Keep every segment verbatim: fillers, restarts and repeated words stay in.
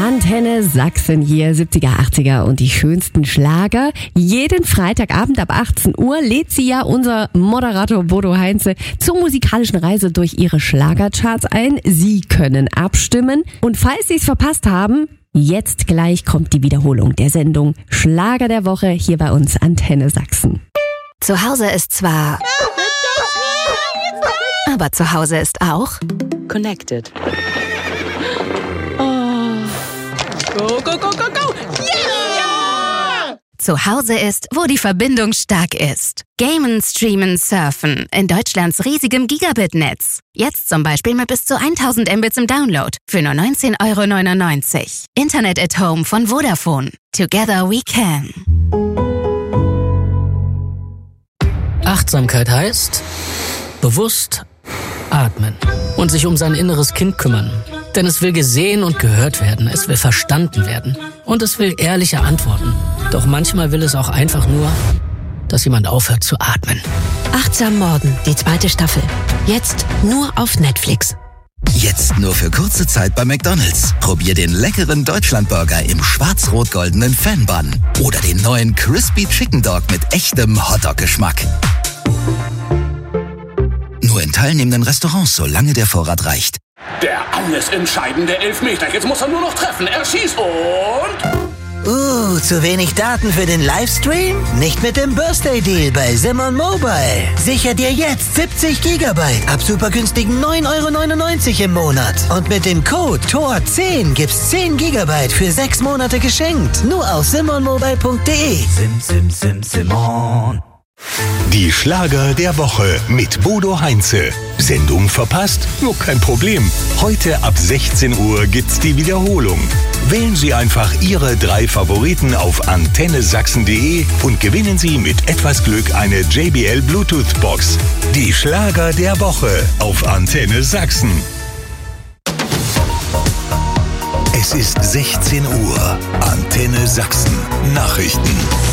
Antenne Sachsen hier, siebziger, achtziger und die schönsten Schlager. Jeden Freitagabend ab achtzehn Uhr lädt sie ja unser Moderator Bodo Heinze zur musikalischen Reise durch ihre Schlagercharts ein. Sie können abstimmen und falls Sie es verpasst haben, jetzt gleich kommt die Wiederholung der Sendung Schlager der Woche hier bei uns Antenne Sachsen. Zu Hause ist zwar... aber zu Hause ist auch... Connected. Go, go, go, go, go! Yeah! Zu Hause ist, wo die Verbindung stark ist. Gamen, streamen, surfen in Deutschlands riesigem Gigabit-Netz. Jetzt zum Beispiel mit bis zu tausend Mbits im Download für nur neunzehn Euro neunundneunzig. Internet at Home von Vodafone. Together we can. Achtsamkeit heißt bewusst atmen und sich um sein inneres Kind kümmern. Denn es will gesehen und gehört werden, es will verstanden werden und es will ehrliche Antworten. Doch manchmal will es auch einfach nur, dass jemand aufhört zu atmen. Achtsam Morden, die zweite Staffel. Jetzt nur auf Netflix. Jetzt nur für kurze Zeit bei McDonald's. Probier den leckeren Deutschlandburger im schwarz-rot-goldenen Fan-Bun oder den neuen Crispy Chicken Dog mit echtem Hotdog-Geschmack. Nur in teilnehmenden Restaurants, solange der Vorrat reicht. Der alles entscheidende Elfmeter. Jetzt muss er nur noch treffen. Er schießt und... Uh, zu wenig Daten für den Livestream? Nicht mit dem Birthday Deal bei Simon Mobile. Sicher dir jetzt siebzig Gigabyte ab super günstigen neun Euro neunundneunzig im Monat. Und mit dem Code T O R zehn gibt's zehn Gigabyte für sechs Monate geschenkt. Nur auf simon mobile punkt de. Sim, sim, sim, Simon. Die Schlager der Woche mit Bodo Heinze. Sendung verpasst? Nur kein Problem. Heute ab sechzehn Uhr gibt's die Wiederholung. Wählen Sie einfach Ihre drei Favoriten auf antenne sachsen punkt de und gewinnen Sie mit etwas Glück eine J B L Bluetooth Box. Die Schlager der Woche auf Antenne Sachsen. Es ist sechzehn Uhr. Antenne Sachsen. Nachrichten.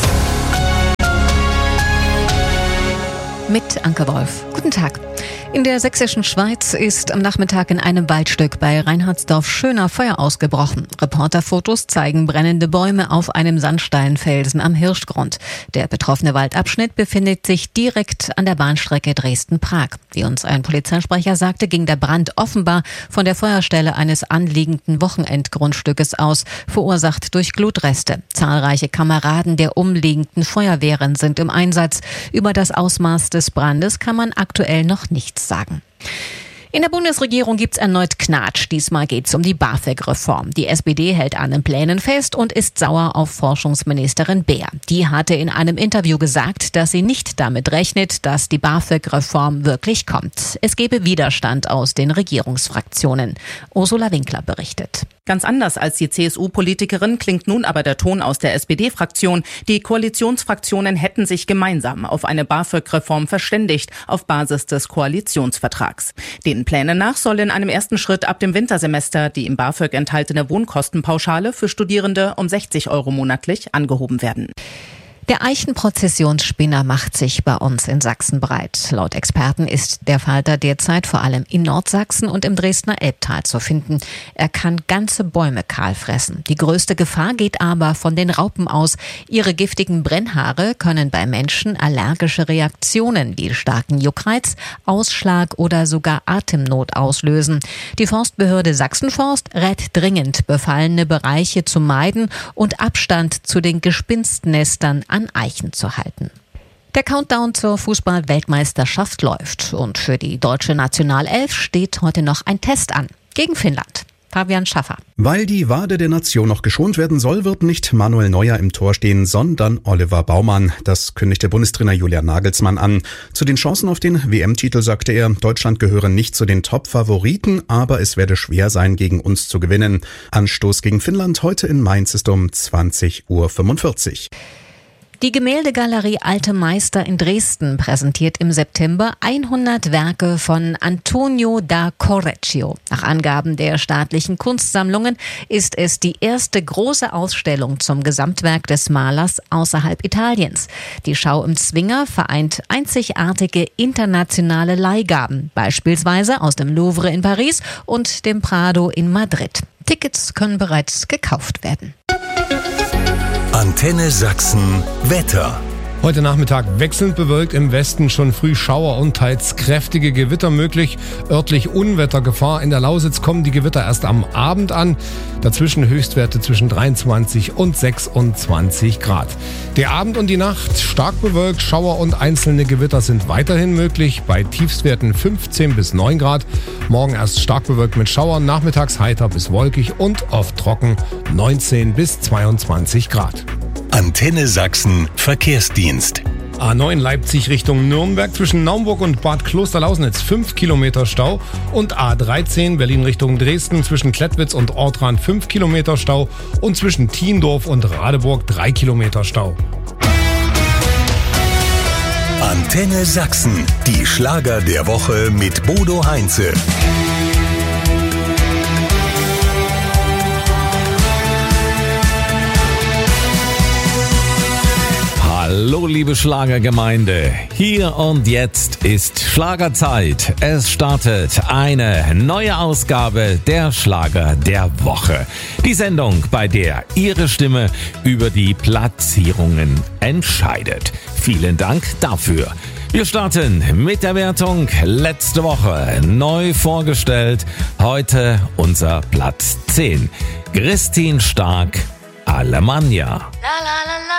Mit Anke Wolf. Guten Tag. In der sächsischen Schweiz ist am Nachmittag in einem Waldstück bei Reinhardsdorf-Schöner Feuer ausgebrochen. Reporterfotos zeigen brennende Bäume auf einem Sandsteinfelsen am Hirschgrund. Der betroffene Waldabschnitt befindet sich direkt an der Bahnstrecke Dresden-Prag. Wie uns ein Polizeisprecher sagte, ging der Brand offenbar von der Feuerstelle eines anliegenden Wochenendgrundstückes aus, verursacht durch Glutreste. Zahlreiche Kameraden der umliegenden Feuerwehren sind im Einsatz. Über das Ausmaß des Brandes kann man aktuell noch nichts sagen. In der Bundesregierung gibt's erneut Knatsch. Diesmal geht's um die BAföG-Reform. Die S P D hält an den Plänen fest und ist sauer auf Forschungsministerin Beer. Die hatte in einem Interview gesagt, dass sie nicht damit rechnet, dass die BAföG-Reform wirklich kommt. Es gebe Widerstand aus den Regierungsfraktionen. Ursula Winkler berichtet. Ganz anders als die C S U-Politikerin klingt nun aber der Ton aus der S P D-Fraktion. Die Koalitionsfraktionen hätten sich gemeinsam auf eine BAföG-Reform verständigt, auf Basis des Koalitionsvertrags. Den Plänen nach soll in einem ersten Schritt ab dem Wintersemester die im BAföG enthaltene Wohnkostenpauschale für Studierende um sechzig Euro monatlich angehoben werden. Der Eichenprozessionsspinner macht sich bei uns in Sachsen breit. Laut Experten ist der Falter derzeit vor allem in Nordsachsen und im Dresdner Elbtal zu finden. Er kann ganze Bäume kahl fressen. Die größte Gefahr geht aber von den Raupen aus. Ihre giftigen Brennhaare können bei Menschen allergische Reaktionen wie starken Juckreiz, Ausschlag oder sogar Atemnot auslösen. Die Forstbehörde Sachsenforst rät dringend, befallene Bereiche zu meiden und Abstand zu den Gespinstnestern an Eichen zu halten. Der Countdown zur Fußball-Weltmeisterschaft läuft und für die deutsche Nationalelf steht heute noch ein Test an. Gegen Finnland. Fabian Schaffer. Weil die Wade der Nation noch geschont werden soll, wird nicht Manuel Neuer im Tor stehen, sondern Oliver Baumann. Das kündigte Bundestrainer Julian Nagelsmann an. Zu den Chancen auf den W M-Titel sagte er, Deutschland gehöre nicht zu den Top-Favoriten, aber es werde schwer sein, gegen uns zu gewinnen. Anstoß gegen Finnland heute in Mainz ist um zwanzig Uhr fünfundvierzig. Die Gemäldegalerie Alte Meister in Dresden präsentiert im September hundert Werke von Antonio da Correggio. Nach Angaben der staatlichen Kunstsammlungen ist es die erste große Ausstellung zum Gesamtwerk des Malers außerhalb Italiens. Die Schau im Zwinger vereint einzigartige internationale Leihgaben, beispielsweise aus dem Louvre in Paris und dem Prado in Madrid. Tickets können bereits gekauft werden. Antenne Sachsen Wetter. Heute Nachmittag wechselnd bewölkt, im Westen schon früh Schauer und teils kräftige Gewitter möglich. Örtlich Unwettergefahr. In der Lausitz kommen die Gewitter erst am Abend an. Dazwischen Höchstwerte zwischen dreiundzwanzig und sechsundzwanzig Grad. Der Abend und die Nacht stark bewölkt, Schauer und einzelne Gewitter sind weiterhin möglich. Bei Tiefstwerten fünfzehn bis neun Grad. Morgen erst stark bewölkt mit Schauern, nachmittags heiter bis wolkig und oft trocken, neunzehn bis zweiundzwanzig Grad. Antenne Sachsen Verkehrsdienst. A neun Leipzig Richtung Nürnberg zwischen Naumburg und Bad Klosterlausnitz fünf Kilometer Stau und A dreizehn Berlin Richtung Dresden zwischen Klettwitz und Ortran fünf Kilometer Stau und zwischen Thiendorf und Radeburg drei Kilometer Stau. Antenne Sachsen, die Schlager der Woche mit Bodo Heinze. Hallo liebe Schlagergemeinde, hier und jetzt ist Schlagerzeit. Es startet eine neue Ausgabe der Schlager der Woche. Die Sendung, bei der Ihre Stimme über die Platzierungen entscheidet. Vielen Dank dafür. Wir starten mit der Wertung. Letzte Woche neu vorgestellt. Heute unser Platz zehn. Christine Stark, Alemannia.